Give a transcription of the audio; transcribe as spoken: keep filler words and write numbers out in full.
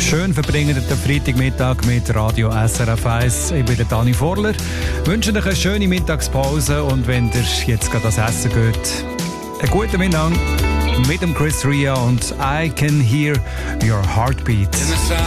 Schön verbringen den Freitagmittag mit Radio S R F eins. Ich bin der Dani Vorler. Ich wünsche euch eine schöne Mittagspause und wenn ihr jetzt gerade das Essen geht, einen guten Mittag mit dem Chris Ria und I Can Hear Your Heartbeat.